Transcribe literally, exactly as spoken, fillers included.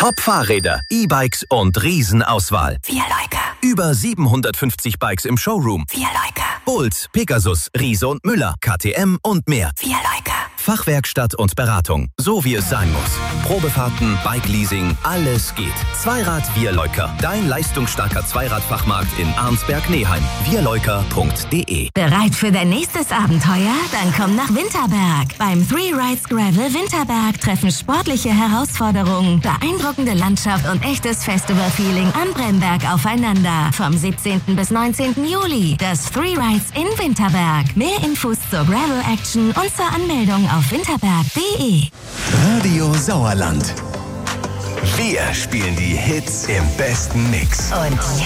Top-Fahrräder, E-Bikes und Riesenauswahl. Wir Leica. Über siebenhundertfünfzig Bikes im Showroom. Wir Leica. Bolt, Pegasus, Riese und Müller, K T M und mehr. Wir Leica. Fachwerkstatt und Beratung, so wie es sein muss. Probefahrten, Bike-Leasing, alles geht. Zweirad Wir Leuker, dein leistungsstarker Zweiradfachmarkt in Arnsberg-Neheim. wir leuker punkt de. Bereit für dein nächstes Abenteuer? Dann komm nach Winterberg. Beim Three Rides Gravel Winterberg treffen sportliche Herausforderungen, beeindruckende Landschaft und echtes Festival-Feeling am Bremberg aufeinander. Vom siebzehnten bis neunzehnten Juli. Das Three Rides in Winterberg. Mehr Infos zur Gravel-Action und zur Anmeldung auf winterberg punkt de. Radio Sauerland. Wir spielen die Hits im besten Mix. Und